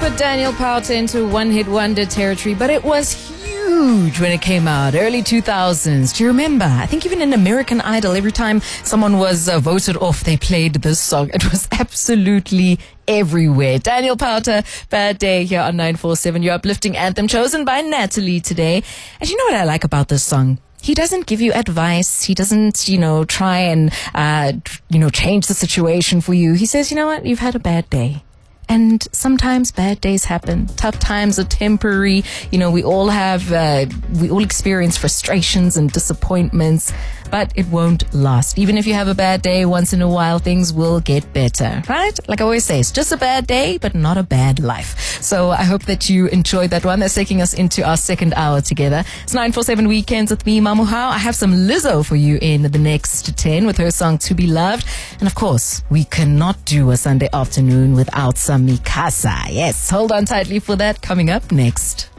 put Daniel Powter into one-hit wonder territory, but it was huge when it came out, early 2000s. Do you remember? I think even in American Idol, every time someone was voted off, they played this song. It was absolutely everywhere. Daniel Powter, Bad Day, here on 947, your uplifting anthem chosen by Natalie today. And you know what I like about this song? He doesn't give you advice. He doesn't, try and, change the situation for you. He says, you know what? You've had a bad day. And sometimes bad days happen. Tough times are temporary. We all experience frustrations and disappointments, but it won't last. Even if you have a bad day once in a while, things will get better, right? Like I always say, it's just a bad day, but not a bad life. So I hope that you enjoyed that one. That's taking us into our second hour together. It's 947 Weekends with me, Mamu Hao. I have some Lizzo for you in the next 10 with her song To Be Loved. And of course, we cannot do a Sunday afternoon without some Mikasa. Yes, hold on tightly for that coming up next.